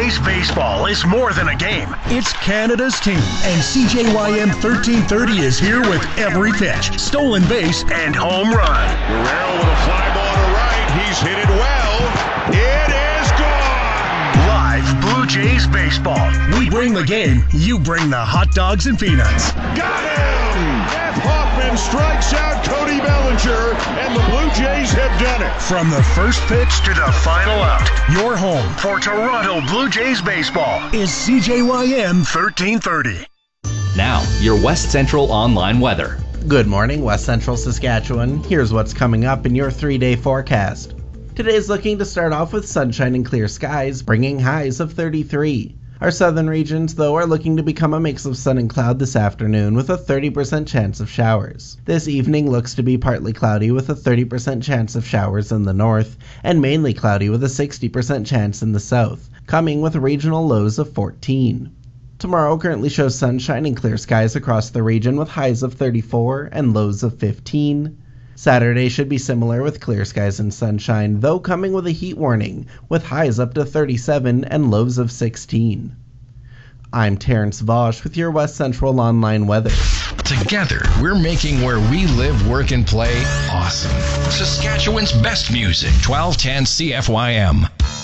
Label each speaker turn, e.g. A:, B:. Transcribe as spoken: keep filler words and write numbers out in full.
A: Jays baseball is more than a game. It's Canada's team, and C J Y M thirteen thirty is here with every pitch, stolen base, and home run.
B: Guerrero with a fly ball to right. He's hit it well. It is gone.
A: Live Blue Jays baseball. We bring the game. You bring the hot dogs and peanuts.
B: Got him! Jeff Hoffman strikes out Cody Bellinger, and the Blue Jays have done it.
A: From the first pitch to the final out, your home for Toronto Blue Jays baseball is C J Y M thirteen thirty.
C: Now, your West Central online weather.
D: Good morning, West Central Saskatchewan. Here's what's coming up in your three-day forecast. Today's looking to start off with sunshine and clear skies, bringing highs of thirty-three. Our southern regions, though, are looking to become a mix of sun and cloud this afternoon with a thirty percent chance of showers. This evening looks to be partly cloudy with a thirty percent chance of showers in the north, and mainly cloudy with a sixty percent chance in the south, coming with regional lows of fourteen. Tomorrow currently shows sunshine and clear skies across the region with highs of thirty-four and lows of fifteen. Saturday should be similar with clear skies and sunshine, though coming with a heat warning, with highs up to thirty-seven and lows of sixteen. I'm Terrence Vosch with your West Central online weather.
E: Together, we're making where we live, work, and play awesome. Saskatchewan's best music, twelve ten C F Y M.